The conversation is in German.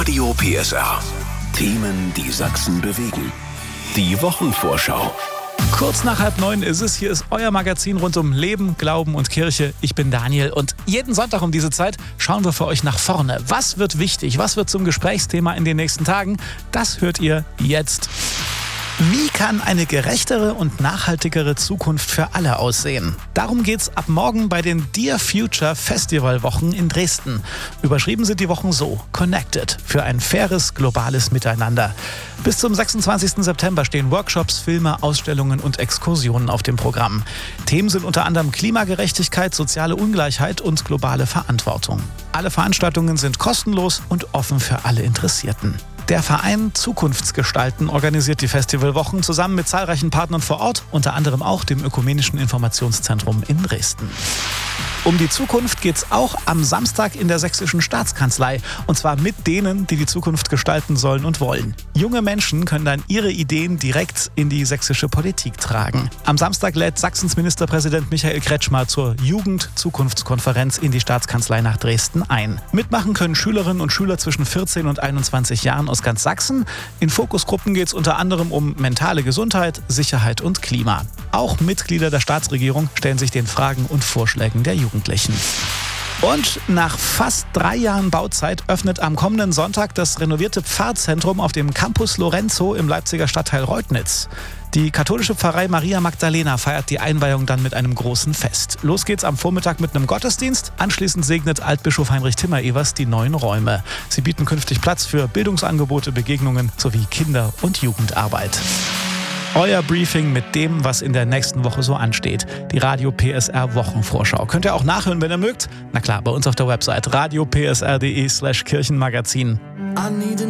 Radio PSR. Themen, die Sachsen bewegen. Die Wochenvorschau. Kurz nach 8:30 ist es. Hier ist euer Magazin rund um Leben, Glauben und Kirche. Ich bin Daniel und jeden Sonntag um diese Zeit schauen wir für euch nach vorne. Was wird wichtig? Was wird zum Gesprächsthema in den nächsten Tagen? Das hört ihr jetzt. Wie kann eine gerechtere und nachhaltigere Zukunft für alle aussehen? Darum geht's ab morgen bei den Dear Future Festivalwochen in Dresden. Überschrieben sind die Wochen so: Connected, für ein faires, globales Miteinander. Bis zum 26. September stehen Workshops, Filme, Ausstellungen und Exkursionen auf dem Programm. Themen sind unter anderem Klimagerechtigkeit, soziale Ungleichheit und globale Verantwortung. Alle Veranstaltungen sind kostenlos und offen für alle Interessierten. Der Verein Zukunftsgestalten organisiert die Festivalwochen zusammen mit zahlreichen Partnern vor Ort, unter anderem auch dem Ökumenischen Informationszentrum in Dresden. Um die Zukunft geht's auch am Samstag in der Sächsischen Staatskanzlei. Und zwar mit denen, die die Zukunft gestalten sollen und wollen. Junge Menschen können dann ihre Ideen direkt in die sächsische Politik tragen. Am Samstag lädt Sachsens Ministerpräsident Michael Kretschmer zur Jugend-Zukunftskonferenz in die Staatskanzlei nach Dresden ein. Mitmachen können Schülerinnen und Schüler zwischen 14 und 21 Jahren aus ganz Sachsen. In Fokusgruppen geht es unter anderem um mentale Gesundheit, Sicherheit und Klima. Auch Mitglieder der Staatsregierung stellen sich den Fragen und Vorschlägen der Jugendlichen. Und nach fast 3 Jahren Bauzeit öffnet am kommenden Sonntag das renovierte Pfarrzentrum auf dem Campus Lorenzo im Leipziger Stadtteil Reutnitz. Die katholische Pfarrei Maria Magdalena feiert die Einweihung dann mit einem großen Fest. Los geht's am Vormittag mit einem Gottesdienst. Anschließend segnet Altbischof Heinrich Timmer-Evers die neuen Räume. Sie bieten künftig Platz für Bildungsangebote, Begegnungen sowie Kinder- und Jugendarbeit. Euer Briefing mit dem, was in der nächsten Woche so ansteht. Die Radio PSR Wochenvorschau. Könnt ihr auch nachhören, wenn ihr mögt? Na klar, bei uns auf der Website radiopsr.de/Kirchenmagazin.